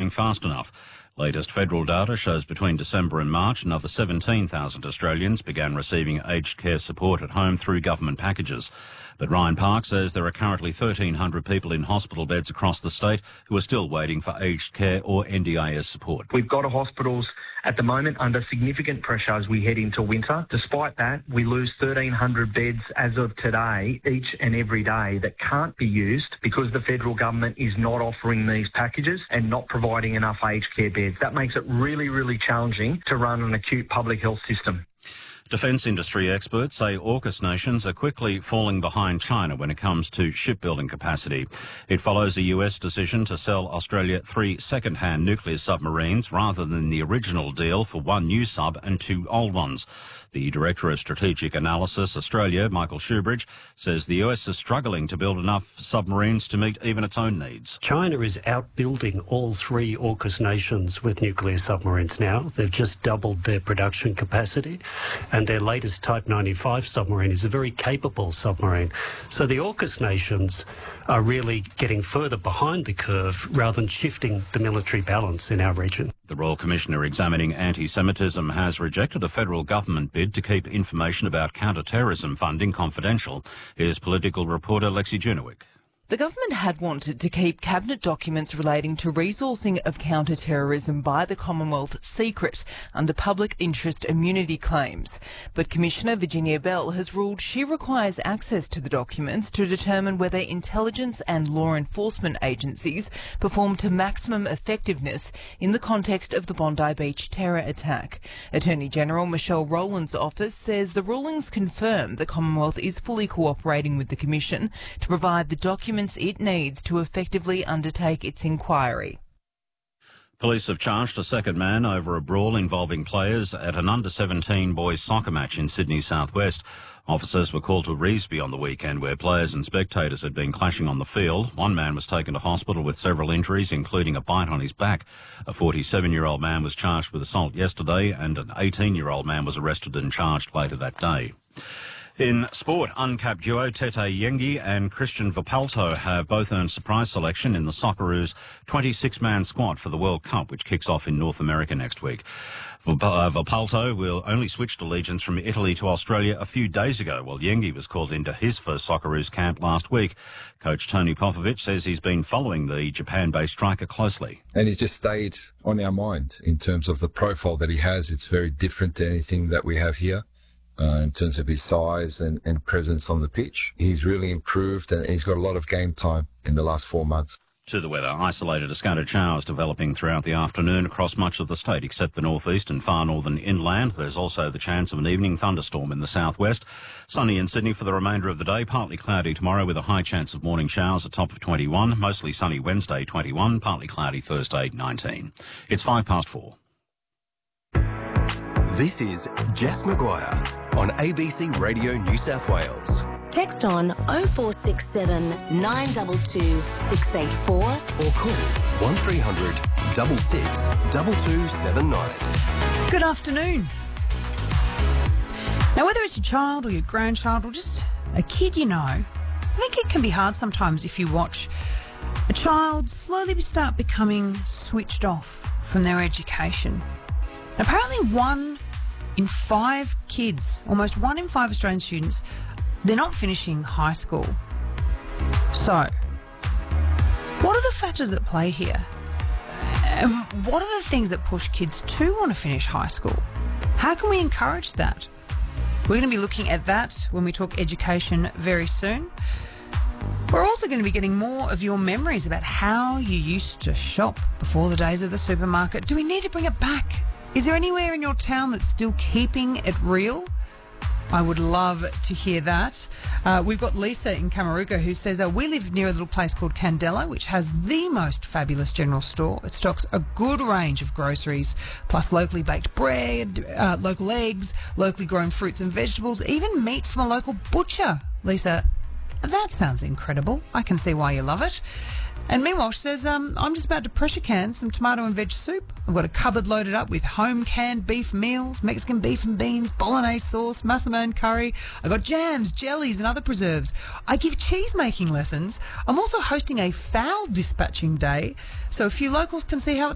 moving fast enough. Latest federal data shows between December and March, another 17,000 Australians began receiving aged care support at home through government packages. But Ryan Park says there are currently 1,300 people in hospital beds across the state who are still waiting for aged care or NDIS support. We've got hospitals at the moment under significant pressure as we head into winter. Despite that, we lose 1,300 beds as of today, each and every day, that can't be used because the federal government is not offering these packages and not providing enough aged care beds. That makes it really, really challenging to run an acute public health system. Defence industry experts say AUKUS nations are quickly falling behind China when it comes to shipbuilding capacity. It follows a US decision to sell Australia 3 second-hand nuclear submarines rather than the original deal for 1 new sub and 2 old ones. The Director of Strategic Analysis Australia, Michael Shoebridge, says the US is struggling to build enough submarines to meet even its own needs. China is outbuilding all 3 AUKUS nations with nuclear submarines now. They've just doubled their production capacity, and their latest Type 95 submarine is a very capable submarine. So the AUKUS nations are really getting further behind the curve rather than shifting the military balance in our region. The Royal Commissioner examining anti-Semitism has rejected a federal government bid to keep information about counter-terrorism funding confidential. Here's political reporter Lexi Junowick. The government had wanted to keep cabinet documents relating to resourcing of counter-terrorism by the Commonwealth secret under public interest immunity claims. But Commissioner Virginia Bell has ruled she requires access to the documents to determine whether intelligence and law enforcement agencies performed to maximum effectiveness in the context of the Bondi Beach terror attack. Attorney General Michelle Rowland's office says the rulings confirm the Commonwealth is fully cooperating with the Commission to provide the documents it needs to effectively undertake its inquiry. Police have charged a second man over a brawl involving players at an under-17 boys soccer match in Sydney southwest. Officers were called to Revesby on the weekend where players and spectators had been clashing on the field. One man was taken to hospital with several injuries, including a bite on his back. A 47-year-old man was charged with assault yesterday and an 18-year-old man was arrested and charged later that day. In sport, uncapped duo Tete Yengi and Christian Vapalto have both earned surprise selection in the Socceroos 26-man squad for the World Cup, which kicks off in North America next week. Vapalto will only switched allegiance from Italy to Australia a few days ago, while Yengi was called into his first Socceroos camp last week. Coach Tony Popovic says he's been following the Japan-based striker closely. And he's just stayed on our mind in terms of the profile that he has. It's very different to anything that we have here. In terms of his size and presence on the pitch. He's really improved and he's got a lot of game time in the last 4 months. To the weather, isolated scattered showers developing throughout the afternoon across much of the state except the northeast and far northern inland. There's also the chance of an evening thunderstorm in the southwest. Sunny in Sydney for the remainder of the day, partly cloudy tomorrow with a high chance of morning showers, a top of 21. Mostly sunny Wednesday, 21, partly cloudy Thursday, 19. It's 4:05. This is Jess Maguire on ABC Radio New South Wales. Text on 0467 922 684 or call 1300 66 2279. Good afternoon. Now, whether it's your child or your grandchild or just a kid you know, I think it can be hard sometimes if you watch a child slowly start becoming switched off from their education. Apparently 1 in 5 kids, almost 1 in 5 Australian students, they're not finishing high school. So, what are the factors at play here? And what are the things that push kids to want to finish high school? How can we encourage that? We're going to be looking at that when we talk education very soon. We're also going to be getting more of your memories about how you used to shop before the days of the supermarket. Do we need to bring it back? Is there anywhere in your town that's still keeping it real? I would love to hear that. We've got Lisa in Kamarooka who says, we live near a little place called Candela, which has the most fabulous general store. It stocks a good range of groceries, plus locally baked bread, local eggs, locally grown fruits and vegetables, even meat from a local butcher. Lisa, that sounds incredible. I can see why you love it. And meanwhile, she says, I'm just about to pressure can some tomato and veg soup. I've got a cupboard loaded up with home canned beef meals, Mexican beef and beans, bolognese sauce, massaman curry. I've got jams, jellies and other preserves. I give cheese making lessons. I'm also hosting a fowl dispatching day so a few locals can see how it's